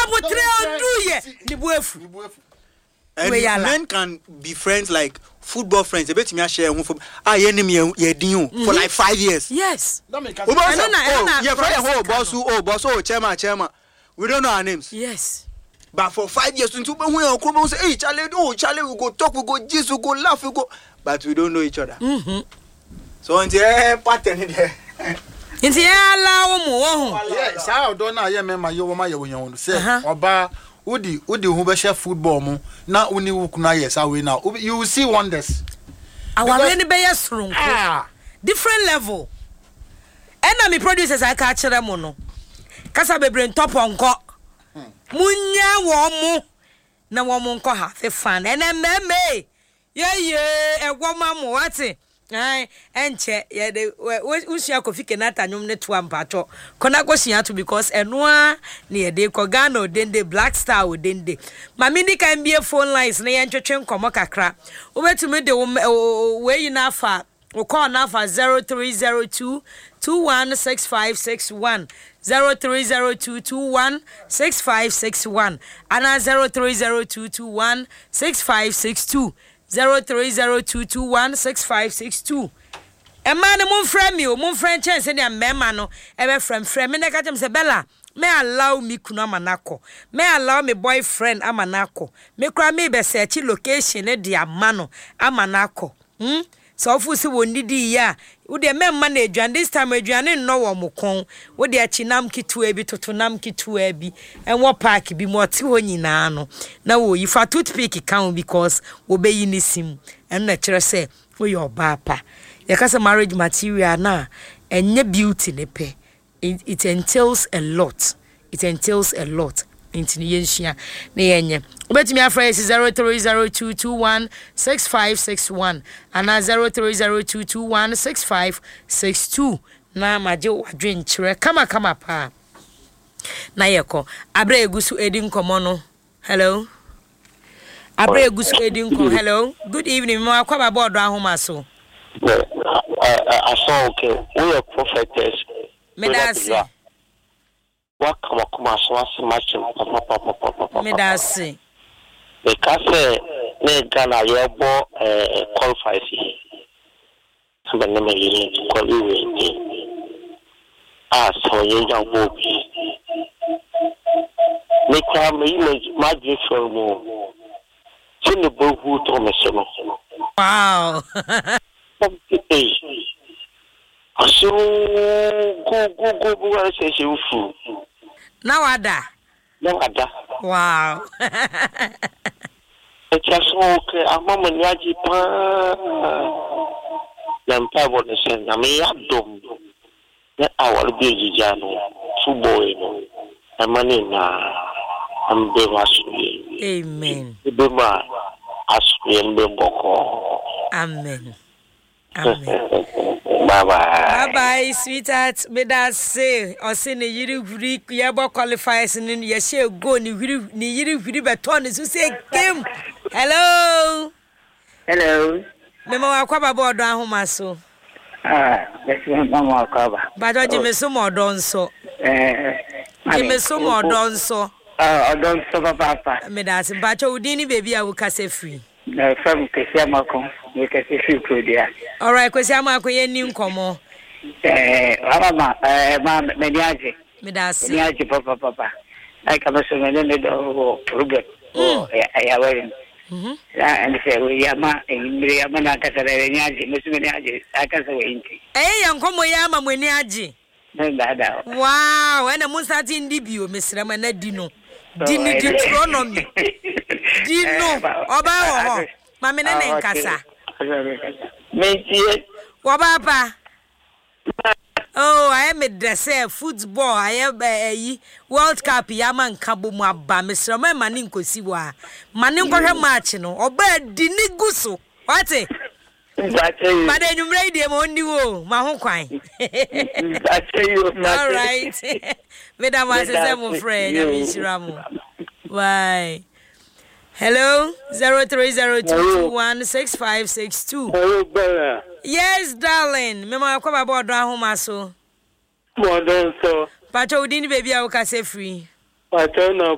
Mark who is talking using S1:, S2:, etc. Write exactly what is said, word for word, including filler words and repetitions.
S1: mutre oduye ni buefu.
S2: And men can be friends like football friends. They bet me share one for ah ye name ye din for like five years.
S1: Yes.
S2: Oh, yeah, for the whole boss oh boss oh chairman chairman. We don't know our names.
S1: Yes.
S2: But for five years until when we come say hey Charlie oh Charlie we go talk we go gist we go laugh we go but we don't know each other.
S1: Mhm.
S2: So until eh pattern there.
S1: Inti ya la wo mo wo.
S3: Yeah, say do na ye memma ye wo ma ye wo yan say oba Udi udi who be share football mo na uni wukuna yes away now you will see wonders.
S1: Our many be yesrun ah different level. Ena me producers I catch them no. Kasa bebre top onko. Munya wo mo na wo mo nko ha fe fan ena meme. Ye ye egwo ma mo wate. Ai enche ye de usia Kofi Kenata nyum ne to ampacho kona kwsia to because enoa ne ye de ko Ghana odende Black Star odende mami ni kan bie phone lines na ye ntwetwe nkomo kakra obetumi de we yi na afa o call na afa zero three zero two two one six five six one zero three zero two two one six five six one and zero three zero two two one six five six two zero three zero two two one six five six two. A man among friend me, moon friend chance any a memano, ever friend friend. Me negative say Bella. May allow me kuna manako. May allow me boyfriend amanako. Me cry me be search location e dia mano amanako. Hmm? So fu se woni di ya. Wo de memma na aduan this time aduane no wo mokon. Wo de achinam kitua bi totonam kitua bi. Enwo park bi mo ti ho nyina no. Na wo yi fa toothpick kan because wo be yi ni sim. En na kire se wo your papa. Ya kasa marriage material na enye beauty ne pe. It, it entails a lot. It entails a lot. Intinyenshia na yenye obetimi afra zero three zero two two one six five six one and zero three zero two two one six five six two na maje wadwen kire kama kama pa na yeko abra egusu edi nkomo no hello abra egusu edi nkomo hello good evening mo akwa board ahoma so
S4: I saw okay we are prophetess
S1: medasi
S4: what come come so as match papa
S1: me da se
S4: because ne Ghana ye bo eh qualify si so be me yiri qualify ah so ye ja bo bi me kwa me image magic for mo tin the bo hu to me so
S1: wow
S4: eh so go go go go say she fu
S1: now ada
S4: now ada
S1: wow
S4: it's just okay amama nyaji pa na mpa bo ne sen na me adom na awal bi jijano football no amani na ambe wasu
S1: amen
S4: be ma asu mbe boko
S1: amen amen
S4: bye bye
S1: bye bye sweetheart me da say o se ne yiri huri ye bo qualifiers ni ye she go ni huri ni yiri huri beton so say game hello
S5: hello
S1: me ma wa kwa baba odo ahoma so
S5: ah let's go ma kwa ba
S1: ba do ji me so mo odo nso
S5: eh
S1: ji me so mo odo nso
S5: ah odo nso papa
S1: me da say ba cho udi ni baby a wo ka say free
S5: na fam kesi amako we kesi free prodia
S1: all right kesi amako ye ni nkomo
S5: eh mama eh ma me ni aje
S1: me da say
S5: ni aje papa papa ai kama so me ne do problem oh ya wewe mhm and say we yama imri yama na kasara ni aje me so me ni aje akasa we inti
S1: eh ya nkomo ya ama mweni aje
S5: Dada.
S1: Wow, and a Musati Ndibio, Miss Ramana Dino. Dino Deuteronomy. Dino, Oba, Mamma and Casa. Wabapa. Oh, I am a dresser, football, I am a World Cup, Yaman Kabuma, Miss Ramana Maninko Siwa. Maninko Marchino, or bird Diniguso. What's it? But then you made them on you, my home crime. All right. Madam was a seven friend, Miss Ramu. Why? Hello, zero three zero two two one six five six two.
S4: Hello, Bella.
S1: Yes, darling. Mama, come about Drahoma so.
S4: Modern so.
S1: But you didn't baby, I will say free.
S4: But I know